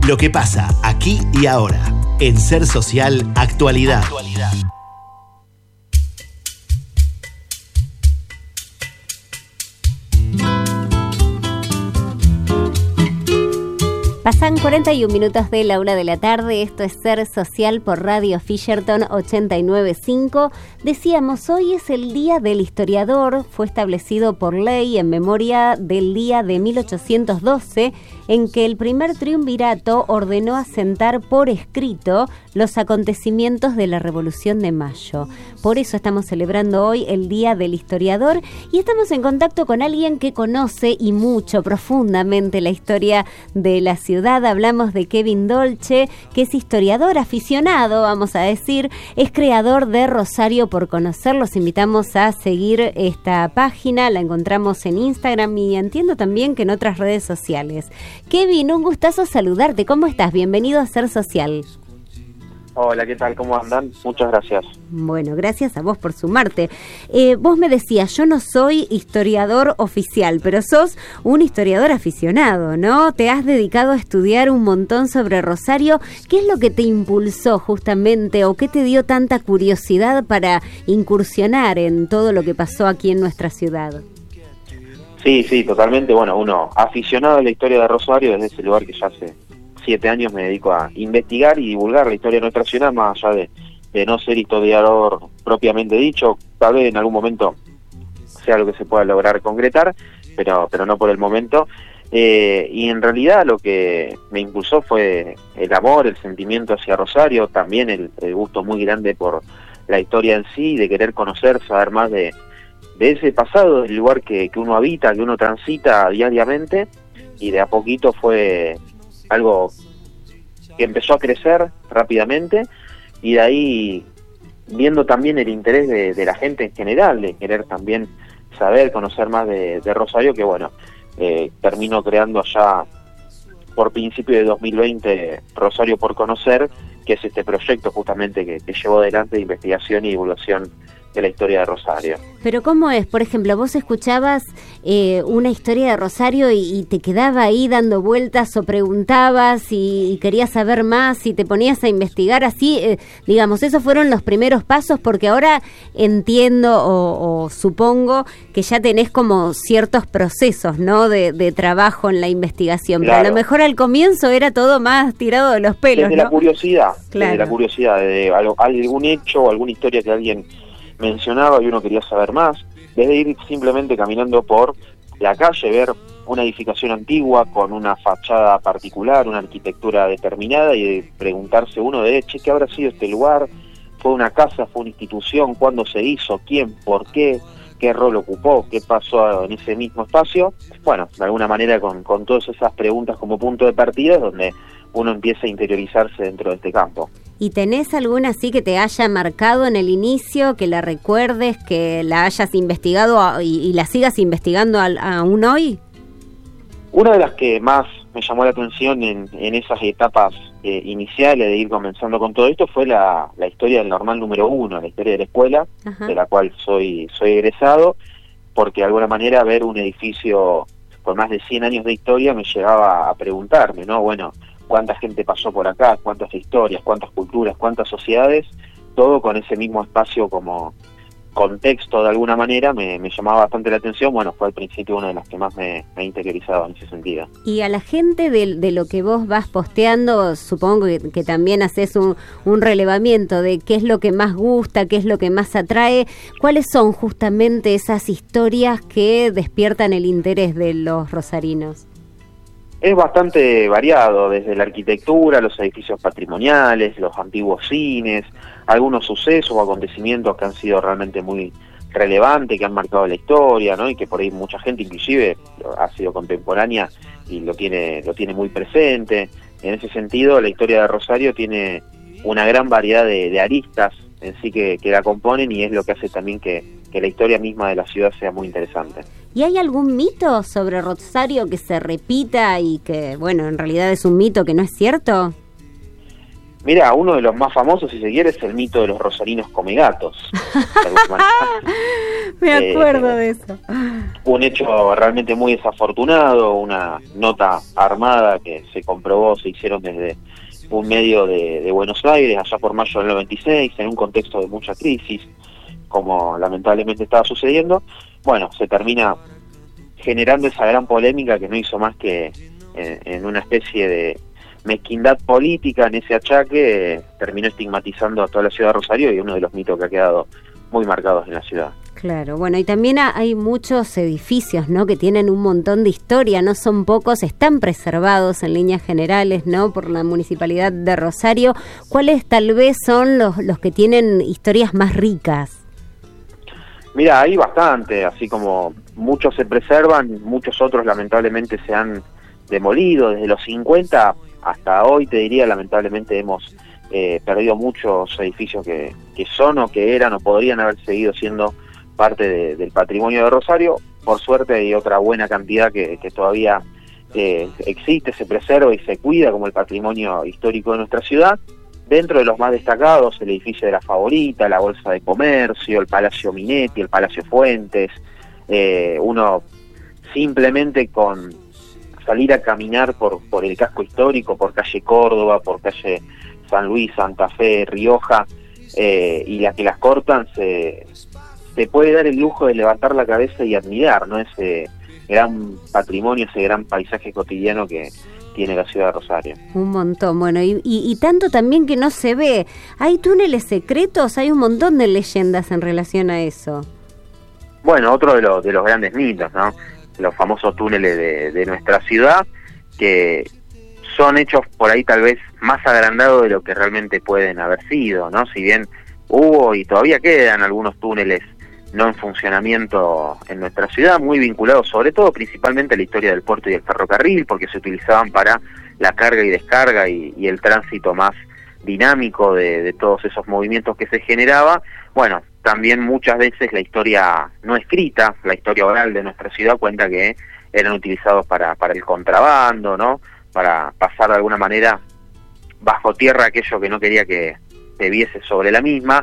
Lo que pasa aquí y ahora en Ser Social Actualidad. Pasan 41 minutos de la 1 de la tarde, esto es Ser Social por Radio Fisherton 89.5. Decíamos, hoy es el Día del Historiador, fue establecido por ley en memoria del día de 1812, en que el primer triunvirato ordenó asentar por escrito los acontecimientos de la Revolución de Mayo. Por eso estamos celebrando hoy el Día del Historiador y estamos en contacto con alguien que conoce y mucho, profundamente la historia de la ciudad. Hablamos de Kevin Dolce, que es historiador aficionado, vamos a decir, es creador de Rosario por Conocer. Los invitamos a seguir esta página, la encontramos en Instagram y entiendo también que en otras redes sociales. Kevin, un gustazo saludarte, ¿cómo estás? Bienvenido a Ser Social. Hola, ¿qué tal? ¿Cómo andan? Muchas gracias. Bueno, gracias a vos por sumarte. Vos me decías, yo no soy historiador oficial, pero sos un historiador aficionado, ¿no? Te has dedicado a estudiar un montón sobre Rosario. ¿Qué es lo que te impulsó justamente o qué te dio tanta curiosidad para incursionar en todo lo que pasó aquí en nuestra ciudad? Sí, totalmente. Bueno, uno aficionado a la historia de Rosario desde ese lugar que ya hace 7 años me dedico a investigar y divulgar la historia de nuestra ciudad, más allá de no ser historiador propiamente dicho. Tal vez en algún momento sea algo que se pueda lograr concretar, pero no por el momento. Y en realidad lo que me impulsó fue el amor, el sentimiento hacia Rosario, también el gusto muy grande por la historia en sí, de querer conocer, saber más de ese pasado, del lugar que uno habita, que uno transita diariamente, y de a poquito fue algo que empezó a crecer rápidamente, y de ahí viendo también el interés de la gente en general, de querer también saber, conocer más de Rosario, que bueno, terminó creando allá por principio de 2020 Rosario por Conocer, que es este proyecto justamente que llevó adelante de investigación y divulgación de la historia de Rosario. Pero ¿cómo es? Por ejemplo, vos escuchabas una historia de Rosario y te quedaba ahí dando vueltas o preguntabas y querías saber más y te ponías a investigar así, digamos, esos fueron los primeros pasos, porque ahora entiendo o supongo que ya tenés como ciertos procesos, ¿no? de trabajo en la investigación, claro. Pero a lo mejor al comienzo era todo más tirado de los pelos, desde ¿no? La curiosidad, claro. Desde la curiosidad, de algún hecho o alguna historia que alguien mencionaba y uno quería saber más, desde ir simplemente caminando por la calle, ver una edificación antigua con una fachada particular, una arquitectura determinada, y de preguntarse uno ¿qué habrá sido este lugar? ¿Fue una casa? ¿Fue una institución? ¿Cuándo se hizo? ¿Quién? ¿Por qué? ¿Qué rol ocupó? ¿Qué pasó en ese mismo espacio? Bueno, de alguna manera con todas esas preguntas como punto de partida es donde uno empieza a interiorizarse dentro de este campo. ¿Y tenés alguna así que te haya marcado en el inicio, que la recuerdes, que la hayas investigado y la sigas investigando aún hoy? Una de las que más me llamó la atención en esas etapas iniciales de ir comenzando con todo esto fue la historia del normal número 1, la historia de la escuela, Ajá. De la cual soy egresado, porque de alguna manera ver un edificio con más de 100 años de historia me llegaba a preguntarme, ¿no? Bueno, cuánta gente pasó por acá, cuántas historias, cuántas culturas, cuántas sociedades, todo con ese mismo espacio como contexto de alguna manera me llamaba bastante la atención. Bueno, fue al principio una de las que más me ha interiorizado en ese sentido. Y a la gente de lo que vos vas posteando, supongo que también haces un relevamiento de qué es lo que más gusta, qué es lo que más atrae. ¿Cuáles son justamente esas historias que despiertan el interés de los rosarinos? Es bastante variado, desde la arquitectura, los edificios patrimoniales, los antiguos cines, algunos sucesos o acontecimientos que han sido realmente muy relevantes, que han marcado la historia, ¿no? Y que por ahí mucha gente inclusive ha sido contemporánea y lo tiene muy presente. En ese sentido, la historia de Rosario tiene una gran variedad de aristas en sí que la componen, y es lo que hace también que la historia misma de la ciudad sea muy interesante. ¿Y hay algún mito sobre Rosario que se repita y que, bueno, en realidad es un mito que no es cierto? Mira, uno de los más famosos, si se quiere, es el mito de los rosarinos comegatos. Me acuerdo de eso. Un hecho realmente muy desafortunado, una nota armada que se comprobó, se hicieron desde un medio de Buenos Aires, allá por mayo del 96, en un contexto de mucha crisis, como lamentablemente estaba sucediendo. Bueno, se termina generando esa gran polémica que no hizo más que en una especie de mezquindad política, en ese achaque, terminó estigmatizando a toda la ciudad de Rosario, y uno de los mitos que ha quedado muy marcados en la ciudad. Claro, bueno, y también hay muchos edificios, ¿no?, que tienen un montón de historia, no son pocos, están preservados en líneas generales, ¿no?, por la Municipalidad de Rosario. ¿Cuáles tal vez son los que tienen historias más ricas? Mira, hay bastante, así como muchos se preservan, muchos otros lamentablemente se han demolido. Desde los 50 hasta hoy, te diría, lamentablemente hemos perdido muchos edificios que son o que eran o podrían haber seguido siendo parte del patrimonio de Rosario. Por suerte hay otra buena cantidad que todavía existe, se preserva y se cuida como el patrimonio histórico de nuestra ciudad. Dentro de los más destacados, el edificio de la Favorita, la Bolsa de Comercio, el Palacio Minetti, el Palacio Fuentes. Uno simplemente con salir a caminar por el casco histórico, por calle Córdoba, por calle San Luis, Santa Fe, Rioja, y las que las cortan, se puede dar el lujo de levantar la cabeza y admirar, ¿no?, ese gran patrimonio, ese gran paisaje cotidiano que tiene la ciudad de Rosario. Un montón, bueno, y tanto también que no se ve. ¿Hay túneles secretos? Hay un montón de leyendas en relación a eso. Bueno, otro de los grandes mitos, ¿no?, los famosos túneles de nuestra ciudad, que son hechos por ahí tal vez más agrandados de lo que realmente pueden haber sido, ¿no? Si bien hubo y todavía quedan algunos túneles no en funcionamiento en nuestra ciudad, muy vinculados sobre todo principalmente a la historia del puerto y el ferrocarril, porque se utilizaban para la carga y descarga y el tránsito más dinámico de todos esos movimientos que se generaba. Bueno, también muchas veces la historia no escrita, la historia oral de nuestra ciudad cuenta que eran utilizados para el contrabando, ¿no?, para pasar de alguna manera bajo tierra aquello que no quería que se viese sobre la misma.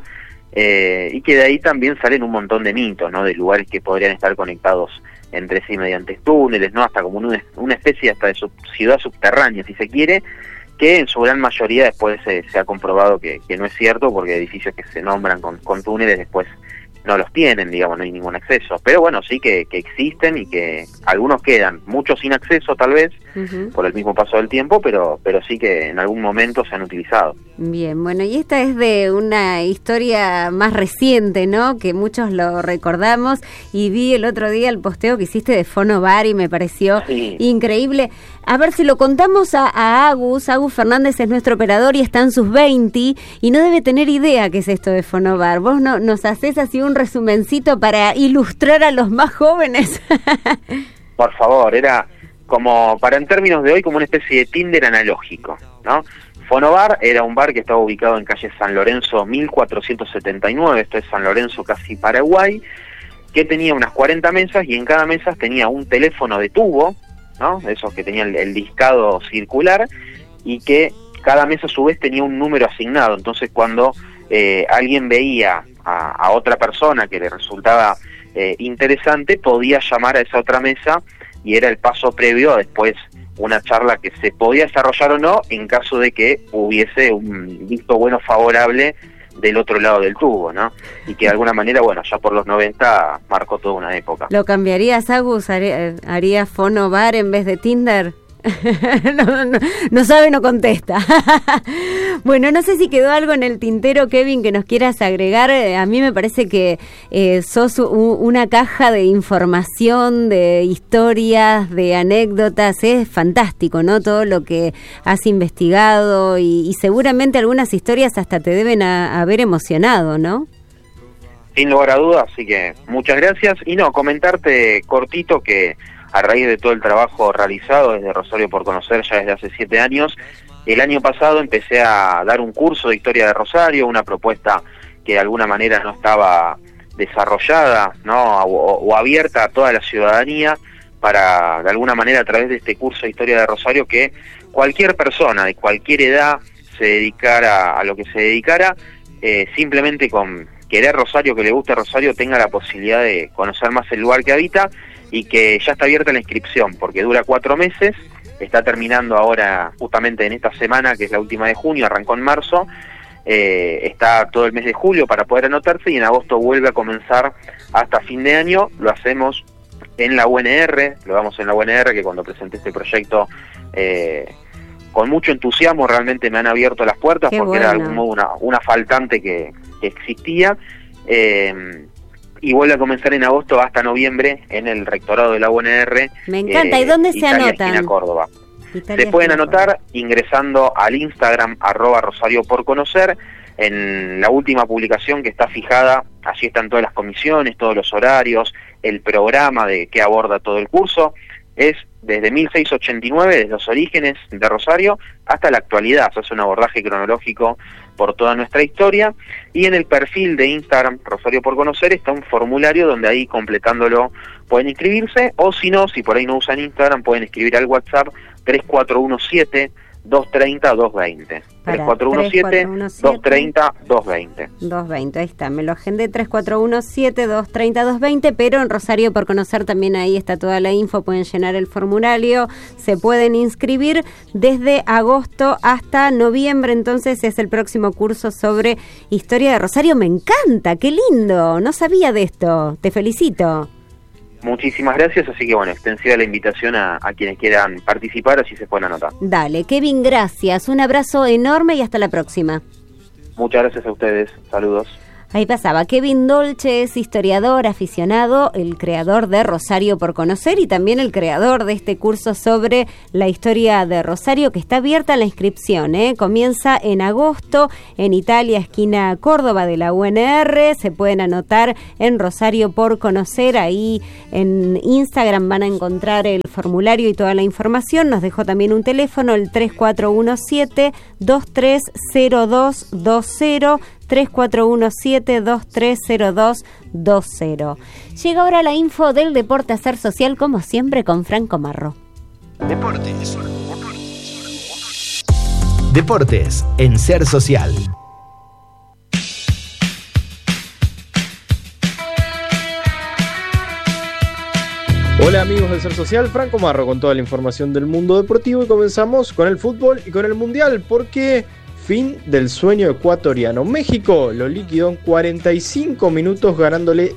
Y que de ahí también salen un montón de mitos, ¿no?, de lugares que podrían estar conectados entre sí mediante túneles, ¿no?, hasta como una especie hasta de ciudad subterránea, si se quiere, que en su gran mayoría después se ha comprobado que no es cierto, porque edificios que se nombran con túneles después no los tienen, digamos, no hay ningún acceso. Pero bueno, sí que existen y que algunos quedan, muchos sin acceso tal vez, por el mismo paso del tiempo, pero sí que en algún momento se han utilizado. Bien, bueno, y esta es de una historia más reciente, ¿no?, que muchos lo recordamos, y vi el otro día el posteo que hiciste de Fonovar y me pareció increíble. A ver, si lo contamos a Agus Fernández es nuestro operador y está en sus 20 y no debe tener idea qué es esto de Fonovar. ¿Vos nos hacés así un resumencito para ilustrar a los más jóvenes? Por favor, era como, para en términos de hoy, como una especie de Tinder analógico, ¿no? Fonovar era un bar que estaba ubicado en calle San Lorenzo 1479, esto es San Lorenzo, casi Paraguay, que tenía unas 40 mesas y en cada mesa tenía un teléfono de tubo, ¿no?, esos que tenían el discado circular, y que cada mesa a su vez tenía un número asignado. Entonces cuando alguien veía a otra persona que le resultaba interesante, podía llamar a esa otra mesa, y era el paso previo a después una charla que se podía desarrollar o no en caso de que hubiese un visto bueno favorable del otro lado del tubo, ¿no? Y que de alguna manera, bueno, ya por los 90 marcó toda una época. ¿Lo cambiarías, Agus? ¿Haría Fonovar en vez de Tinder? No sabe, no contesta. Bueno, no sé si quedó algo en el tintero, Kevin, que nos quieras agregar. A mí me parece que sos una caja de información, de historias, de anécdotas. Es fantástico, ¿no?, todo lo que has investigado, y seguramente algunas historias hasta te deben haber emocionado, ¿no? Sin lugar a dudas, así que muchas gracias. Y no, comentarte cortito que a raíz de todo el trabajo realizado desde Rosario por Conocer ya desde hace 7 años, el año pasado empecé a dar un curso de historia de Rosario, una propuesta que de alguna manera no estaba desarrollada, ¿no?, o abierta a toda la ciudadanía, para de alguna manera a través de este curso de historia de Rosario que cualquier persona de cualquier edad, se dedicara a lo que se dedicara, simplemente con querer Rosario, que le guste Rosario, tenga la posibilidad de conocer más el lugar que habita, y que ya está abierta la inscripción, porque dura 4 meses, está terminando ahora justamente en esta semana, que es la última de junio, arrancó en marzo, está todo el mes de julio para poder anotarse, y en agosto vuelve a comenzar hasta fin de año. Lo hacemos en la UNR, lo damos en la UNR, que cuando presenté este proyecto con mucho entusiasmo realmente me han abierto las puertas. Qué porque bueno. Era de algún modo una faltante que existía, y vuelve a comenzar en agosto hasta noviembre en el rectorado de la UNR. Me encanta. ¿Y dónde se anotan? Esquina Córdoba. Se pueden anotar ingresando al Instagram @Rosario por Conocer. En la última publicación que está fijada, allí están todas las comisiones, todos los horarios, el programa de que aborda todo el curso. Es desde 1689, desde los orígenes de Rosario hasta la actualidad. Se hace un abordaje cronológico por toda nuestra historia, y en el perfil de Instagram Rosario por Conocer está un formulario donde ahí completándolo pueden inscribirse, o si no, si por ahí no usan Instagram, pueden escribir al WhatsApp 3417-230-220. 3417-230-220. 220, ahí está, me lo agendé, 3417-230-220, pero en Rosario por Conocer también ahí está toda la info, pueden llenar el formulario, se pueden inscribir desde agosto hasta noviembre, entonces es el próximo curso sobre historia de Rosario. Me encanta, qué lindo, no sabía de esto, te felicito. Muchísimas gracias, así que bueno, extensiva la invitación a quienes quieran participar, así se pueden anotar. Dale, Kevin, gracias, un abrazo enorme y hasta la próxima. Muchas gracias a ustedes, saludos. Ahí pasaba Kevin Dolce, es historiador, aficionado, el creador de Rosario por Conocer y también el creador de este curso sobre la historia de Rosario, que está abierta la inscripción, comienza en agosto en Italia, esquina Córdoba de la UNR, se pueden anotar en Rosario por Conocer, ahí en Instagram van a encontrar el formulario y toda la información. Nos dejó también un teléfono, el 3417-230220, 3417-230220. Llega ahora la info del deporte a ser social, como siempre, con Franco Marro. Deportes en Ser Social. Hola amigos de Ser Social, Franco Marro con toda la información del mundo deportivo, y comenzamos con el fútbol y con el Mundial, porque fin del sueño ecuatoriano. México lo liquidó en 45 minutos ganándole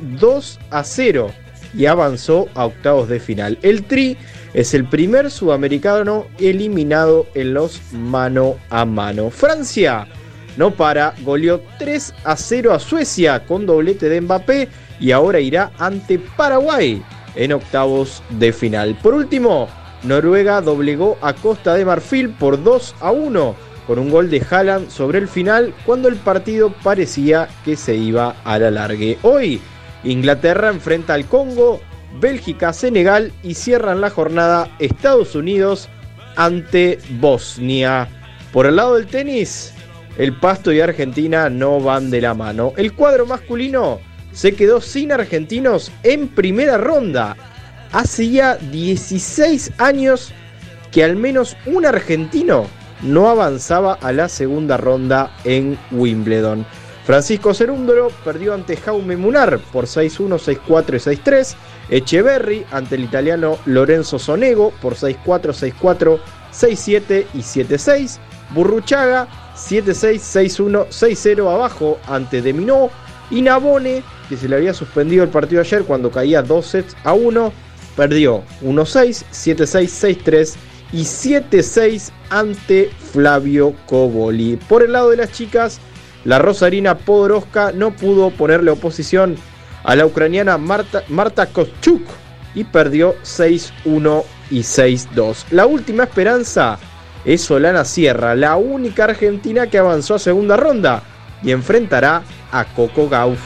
2-0 y avanzó a octavos de final. El Tri es el primer sudamericano eliminado en los mano a mano. Francia no para, goleó 3-0 a Suecia con doblete de Mbappé y ahora irá ante Paraguay en octavos de final. Por último, Noruega doblegó a Costa de Marfil por 2-1 con un gol de Haaland sobre el final, cuando el partido parecía que se iba a la largue. Hoy, Inglaterra enfrenta al Congo, Bélgica, Senegal, y cierran la jornada Estados Unidos ante Bosnia. Por el lado del tenis, el Pasto y Argentina no van de la mano. El cuadro masculino se quedó sin argentinos en primera ronda. Hace ya 16 años que al menos un argentino no avanzaba a la segunda ronda en Wimbledon. Francisco Cerúndolo perdió ante Jaume Munar por 6-1, 6-4 y 6-3. Echeverry ante el italiano Lorenzo Sonego por 6-4, 6-4, 6-7 y 7-6. Burruchaga 7-6, 6-1, 6-0 abajo ante De Minaur. Y Nabone, que se le había suspendido el partido ayer cuando caía 2-1, perdió 1-6, 7-6, 6-3 y 7-6 ante Flavio Coboli. Por el lado de las chicas, la rosarina Podoroska no pudo ponerle oposición a la ucraniana Marta Koschuk y perdió 6-1 y 6-2. La última esperanza es Solana Sierra, la única argentina que avanzó a segunda ronda, y enfrentará a Coco Gauff.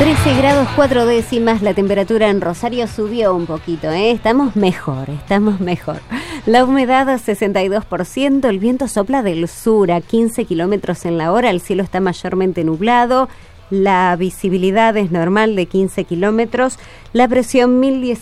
13 grados 4 décimas, la temperatura en Rosario subió un poquito, Estamos mejor. La humedad a 62%, el viento sopla del sur a 15 kilómetros en la hora, el cielo está mayormente nublado, la visibilidad es normal de 15 kilómetros, la presión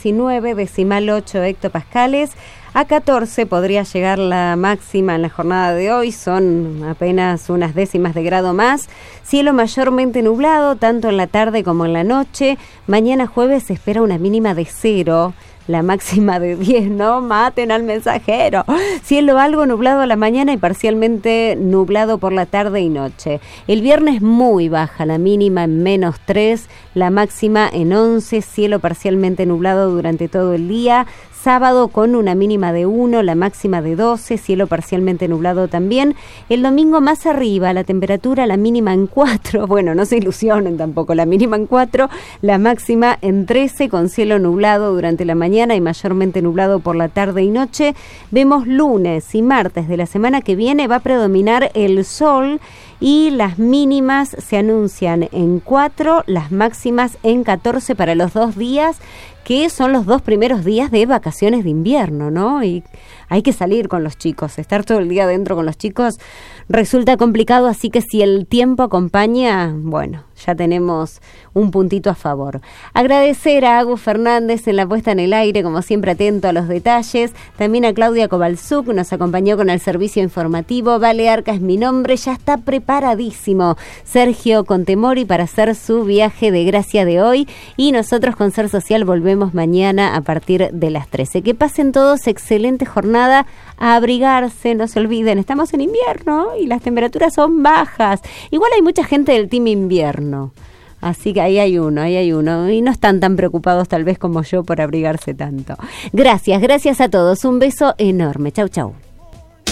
1019,8 hectopascales. A 14 podría llegar la máxima en la jornada de hoy, son apenas unas décimas de grado más. Cielo mayormente nublado, tanto en la tarde como en la noche. Mañana jueves se espera una mínima de 0, la máxima de 10, no maten al mensajero. Cielo algo nublado a la mañana y parcialmente nublado por la tarde y noche. El viernes muy baja, la mínima en -3, la máxima en 11, cielo parcialmente nublado durante todo el día. Sábado con una mínima de 1, la máxima de 12, cielo parcialmente nublado también. El domingo más arriba, la temperatura, la mínima en 4, bueno, no se ilusionen tampoco, la mínima en 4, la máxima en 13, con cielo nublado durante la mañana y mayormente nublado por la tarde y noche. Vemos lunes y martes de la semana que viene, va a predominar el sol y las mínimas se anuncian en 4, las máximas en 14 para los 2 días, que son los 2 primeros días de vacaciones de invierno, ¿no? Y hay que salir con los chicos, estar todo el día adentro con los chicos resulta complicado, así que si el tiempo acompaña, bueno, ya tenemos un puntito a favor. Agradecer a Agus Fernández en la puesta en el aire, como siempre atento a los detalles, también a Claudia Kovalzuk, nos acompañó con el servicio informativo, Vale Arca es mi nombre, ya está preparadísimo Sergio Contemori para hacer su viaje de gracia de hoy, y nosotros con Ser Social volvemos mañana a partir de las 13. Que pasen todos excelente jornada, a abrigarse, no se olviden, estamos en invierno y las temperaturas son bajas. Igual hay mucha gente del team invierno, así que ahí hay uno, y no están tan preocupados tal vez como yo por abrigarse tanto. Gracias a todos, un beso enorme, chau.